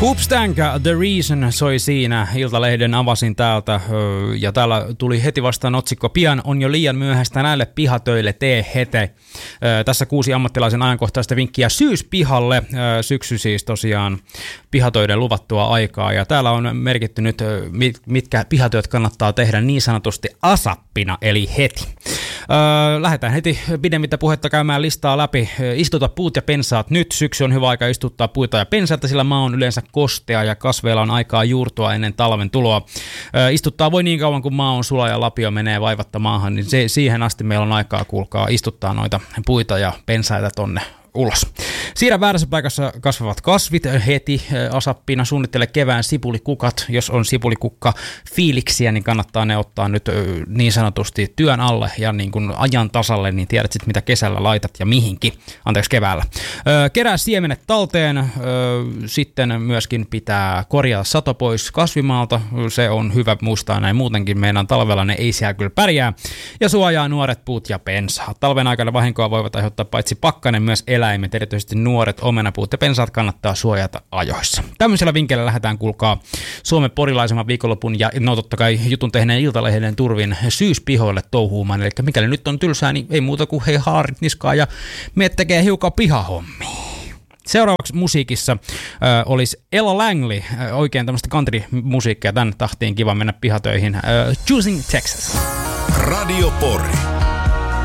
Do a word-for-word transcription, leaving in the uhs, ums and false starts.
Hoops-Tank, The Reason soi siinä. Iltalehden avasin täältä ja täällä tuli heti vastaan otsikko: pian on jo liian myöhäistä näille pihatöille, tee hete. Tässä kuusi ammattilaisen ajankohtaista vinkkiä syyspihalle. Syksy siis tosiaan pihatöiden luvattua aikaa ja täällä on merkitty nyt, mitkä pihatyöt kannattaa tehdä niin sanotusti asappina eli heti. Lähdetään heti pidemmittä puhetta käymään listaa läpi. Istuta puut ja pensaat nyt. Syksy on hyvä aika istuttaa puita ja pensaita, sillä maa on yleensä kostea ja kasveilla on aikaa juurtua ennen talven tuloa. Istuttaa voi niin kauan kuin maa on sula ja lapio menee vaivatta maahan, niin se, siihen asti meillä on aikaa, kuulkaa, istuttaa noita puita ja pensaita tonne ulos. Siirrä väärässä paikassa kasvavat kasvit heti asappina. Suunnittele kevään sipulikukat. Jos on sipulikukka fiiliksiä, niin kannattaa ne ottaa nyt niin sanotusti työn alle ja niin kuin ajan tasalle, niin tiedät sitten mitä kesällä laitat ja mihinkin. Anteeksi, keväällä. Kerää siemenet talteen. Sitten myöskin pitää korjata sato pois kasvimaalta. Se on hyvä muistaa näin muutenkin. Meidän talvella ne ei siellä kyllä pärjää. Ja suojaa nuoret puut ja pensaat. Talven aikana vahinkoa voivat aiheuttaa paitsi pakkanen myös eläimet, erityisesti nuoret omenapuut ja pensaat kannattaa suojata ajoissa. Tämmöisellä vinkkeillä lähdetään, kuulkaa, Suomen porilaisemman viikonlopun ja no totta kai jutun tehneen Iltalehden turvin syyspihoille touhuumaan. Eli mikäli nyt on tylsää, niin ei muuta kuin hei haarit niskaa ja me tekee hiukan pihahommia. Seuraavaksi musiikissa äh, olisi Ella Langley, äh, oikein tämmöistä country-musiikkia, tän tahtiin kiva mennä pihatöihin. Äh, Choosing Texas. Radio Pori.